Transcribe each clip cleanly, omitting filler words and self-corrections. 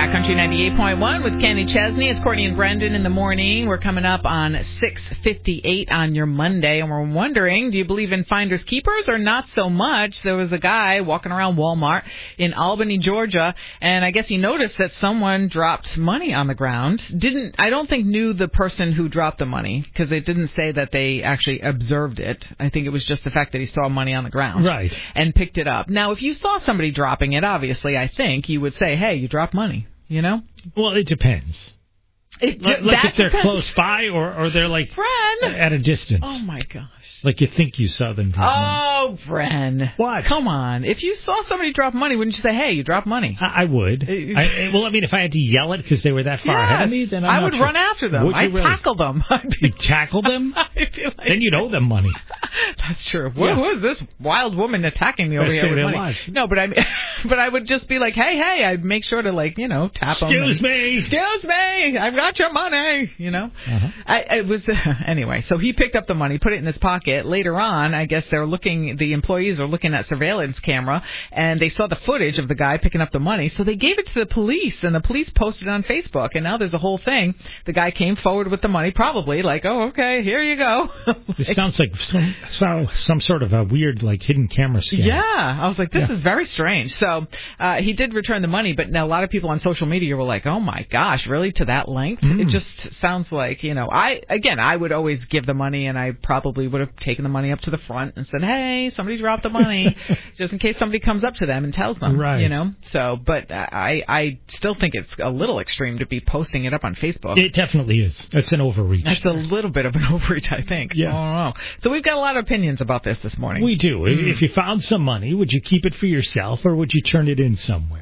Country 98.1 with Kenny Chesney. It's Courtney and Brendan in the morning. We're coming up on 6:58 on your Monday, and we're wondering, do you believe in finders keepers or not so much? There was a guy walking around Walmart in Albany, Georgia, and I guess he noticed that someone dropped money on the ground. I don't think knew the person who dropped the money, because it didn't say that they actually observed it. I think it was just the fact that he saw money on the ground. Right. And picked it up. Now, if you saw somebody dropping it, obviously, I think you would say, hey, you dropped money. You know? Well, it depends. Like if they're close by or they're like Bren. At a distance. Oh, my gosh. Like you think you saw them drop money. Oh, Bren. What? Come on. If you saw somebody drop money, wouldn't you say, hey, you dropped money? I would. If I had to yell it because they were that far ahead of me, then I would run after them. I'd tackle them. You'd tackle them? Then you'd owe them money. That's true. Yeah. Who is this wild woman attacking me over here with money? Lives. No, but I would just be like, hey, I'd make sure to tap them. Excuse me, I've got your money. Uh-huh. Anyway. So he picked up the money, put it in his pocket. Later on, I guess the employees are looking at surveillance camera, and they saw the footage of the guy picking up the money. So they gave it to the police, and the police posted it on Facebook. And now there's a whole thing. The guy came forward with the money, probably like, oh, okay, here you go. This sounds like some sort of a weird, hidden camera scam. Yeah, I was like, this is very strange. So he did return the money, but now a lot of people on social media were like, oh my gosh, really, to that length? It just sounds like, I would always give the money, and I probably would have taken the money up to the front and said, hey, somebody dropped the money, just in case somebody comes up to them and tells them, right. So, but I still think it's a little extreme to be posting it up on Facebook. It definitely is. It's an overreach. That's a little bit of an overreach, I think. Yeah. I don't know. So we've got a lot of opinions about this morning. We do. If you found some money, would you keep it for yourself or would you turn it in somewhere?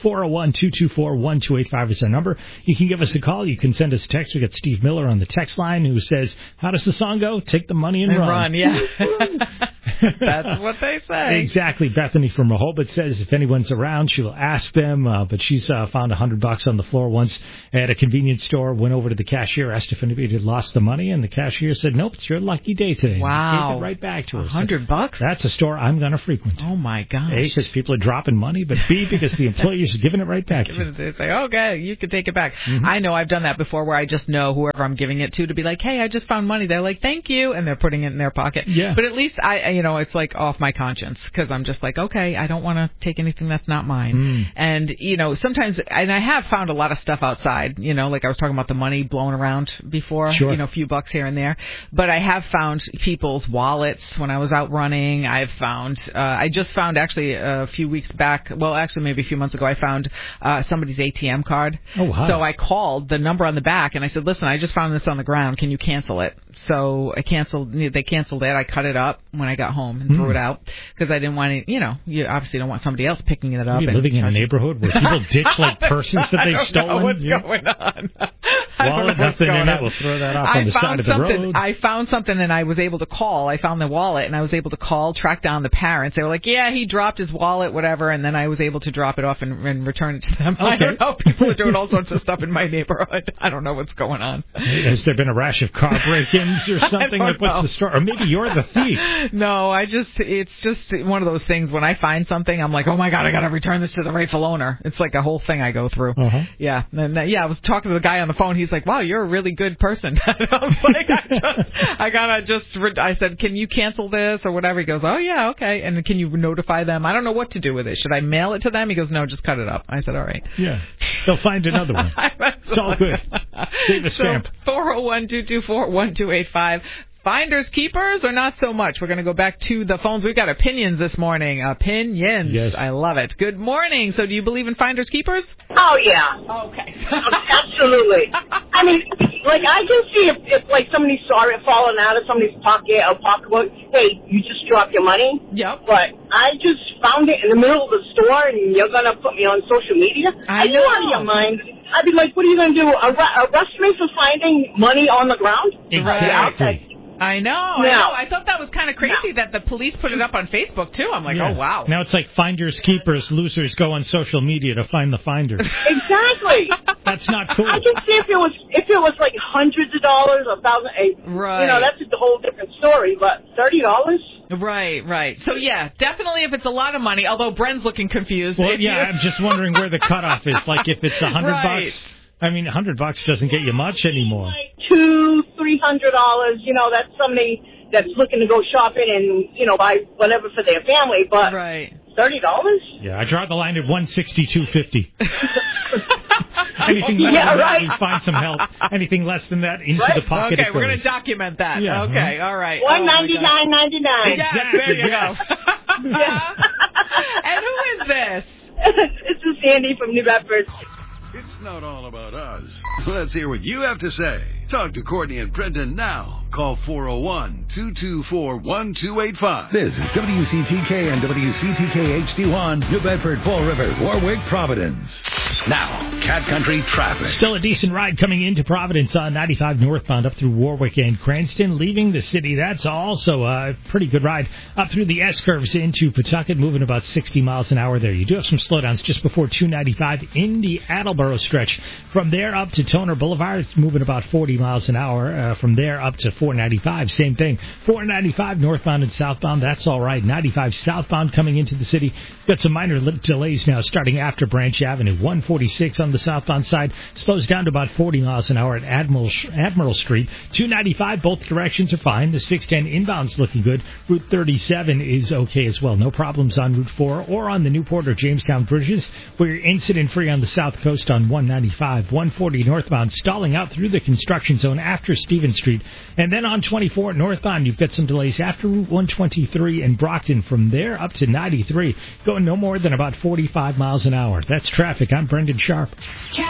401-224-1285 is our number. You can give us a call. You can send us a text. We got Steve Miller on the text line who says, how does the song go? Take the money and run. Yeah. That's what they say. Exactly. Bethany from Rehoboth says if anyone's around, she'll ask them. But she's found $100 on the floor once at a convenience store, went over to the cashier, asked if anybody had lost the money, and the cashier said, nope, it's your lucky day today. Wow. Gave it right back to her. $100? That's a store I'm going to frequent. Oh, my gosh. A, because people are dropping money, but B, because the employees are giving it right back to you. They say, okay, you can take it back. I know I've done that before where I just know whoever I'm giving it to be like, hey, I just found money. They're like, thank you, and they're putting it in their pocket. Yeah. But at least it's like off my conscience because I'm just like, okay, I don't want to take anything that's not mine. And, sometimes, and I have found a lot of stuff outside, like I was talking about the money blowing around before, sure. A few bucks here and there. But I have found people's wallets when I was out running. I just found actually a few weeks back, well, actually maybe a few months ago, I found somebody's ATM card. Oh, wow. So I called the number on the back and I said, listen, I just found this on the ground. Can you cancel it? So they canceled it. I cut it up when I got home and threw it out because I didn't want any, you obviously don't want somebody else picking it up. You're living in a neighborhood where people ditch purses that they've stolen? I don't know what's going on. Wallet, nothing in it. We'll throw that off on the side of the road. I found something and I was able to call. I found the wallet and I was able to track down the parents. They were like, yeah, he dropped his wallet, whatever, and then I was able to drop it off and return it to them. Okay. I don't know. People are doing all sorts of stuff in my neighborhood. I don't know what's going on. Has there been a rash of car break-ins or something that puts the store? Or maybe you're the thief. No, it's just one of those things. When I find something, I'm like, oh my God, I got to return this to the rightful owner. It's like a whole thing I go through. Uh-huh. Yeah. And I was talking to the guy on the phone. He's like, wow, you're a really good person. I was like, I said, can you cancel this or whatever? He goes, oh yeah, okay. And can you notify them? I don't know what to do with it. Should I mail it to them? He goes, no, just cut it up. I said, all right. Yeah. They'll find another one. It's all good. Save a stamp. 401-224-1285. Finders keepers or not so much? We're going to go back to the phones. We've got opinions this morning. Opinions. Yes. I love it. Good morning. So do you believe in finders keepers? Oh, yeah. Okay. Absolutely. I mean, I can see if somebody saw it falling out of somebody's pocket or pocketbook, hey, you just dropped your money. Yep. But I just found it in the middle of the store and you're going to put me on social media? I know. Are you out of your mind? I'd be like, what are you going to do? Arrest me for finding money on the ground? Exactly. I know. I thought that was kind of crazy that the police put it up on Facebook, too. I'm like, oh, wow. Now it's like finders, keepers, losers go on social media to find the finders. Exactly. That's not cool. I can see if it was like hundreds of dollars or thousands, right. That's a whole different story, but $30? Right. So, yeah, definitely if it's a lot of money, although Bren's looking confused. Well, I'm just wondering where the cutoff is. Like, if it's $100, right. I mean, $100 doesn't get you much anymore. Like $200-$300, that's somebody that's looking to go shopping and, buy whatever for their family, but right. $30? Yeah, I draw the line at $162.50. Anything less than that, we find some help. Anything less than that, into the pocket. Okay, we're going to document that. Yeah. Okay, all right. $199.99. Exactly. There you go. And who is this? This is Sandy from New Bedford. It's not all about us. Let's hear what you have to say. Talk to Courtney and Brendan now. Call 401-224-1285. This is WCTK and WCTK HD1, New Bedford, Fall River, Warwick, Providence. Now, Cat Country traffic. Still a decent ride coming into Providence on 95 northbound up through Warwick and Cranston. Leaving the city, that's also a pretty good ride up through the S-curves into Pawtucket, moving about 60 miles an hour there. You do have some slowdowns just before 295 in the Attleboro stretch. From there up to Toner Boulevard, it's moving about 40 miles an hour. From there up to 495, same thing. 495 northbound and southbound, that's all right. 95 southbound coming into the city. Got some minor delays now starting after Branch Avenue. 146 on the southbound side slows down to about 40 miles an hour at Admiral Street. 295, both directions are fine. The 610 inbound's looking good. Route 37 is okay as well. No problems on Route 4 or on the Newport or Jamestown bridges. We're incident-free on the south coast on 195. 140 northbound stalling out through the construction zone after Stevens Street. And then on 24 northbound, you've got some delays after Route 123 in Brockton. From there up to 93, going no more than about 45 miles an hour. That's traffic. I'm Brendan Sharp.